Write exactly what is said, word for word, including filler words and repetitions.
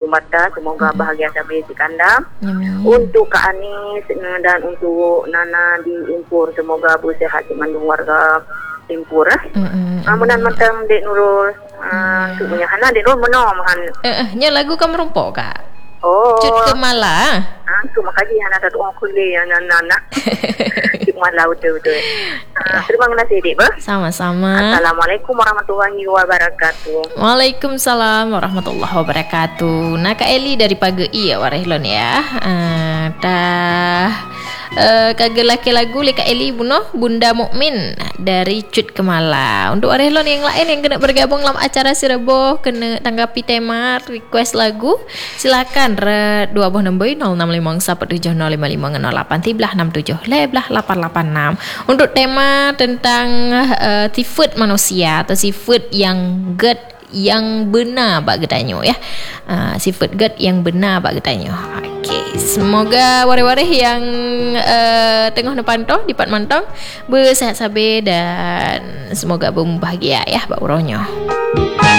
mata. Semoga Mm-mm. bahagia sampai si kandang. Amin. Untuk Kak Anis eh, dan untuk Nana di Impur, semoga Bu sehat di mandung warga Impur. Eh. Mm-mm. Ah, mudah matang Dek Nurul. Ah, tu punya Hana Dek Nurul menom han. Eh, eh, nya lagu kamu rompok kak. Oh. Cut Kemala. Ah, tu makaji Hana satu orang kuliah yang Nana. Cut Kemala betul betul. Ah, terima kasih Dek Ba. Sama-sama. Assalamualaikum warahmatullahi wabarakatuh. Waalaikumsalam warahmatullahi wabarakatuh. Nah Kak Eli dari Pagei ya Warehlon ya. Uh, dah uh, kagak laki lagu le Kak Eli buno Bunda Mukmin dari Cut Kemala. Untuk Warehlon yang lain yang kena bergabung dalam acara Sirebo kena tanggapi tema request lagu, silakan re dua buah nombor nol enam lima satu tujuh nol lima lima nol delapan tiblah enam tujuh leblah lapan lapan enam untuk tema tentang uh, sifat manusia atau sifat yang good yang benar bak getanyo ya. Uh, sifat good yang benar bak getanyo. Okey, semoga wari-wari yang uh, tengah nepantau di Pat Mantong bersehat sabar dan semoga berbahagia ya bak uronyo.